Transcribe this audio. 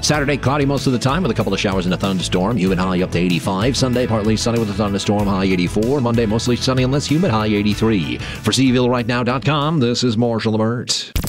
Saturday, cloudy most of the time with a couple of showers and a thunderstorm. Humid high up to 85. Sunday, partly sunny with a thunderstorm, high 84. Monday, mostly sunny and less humid, high 83. For CVilleRightNow.com, this is Marshall Lamert.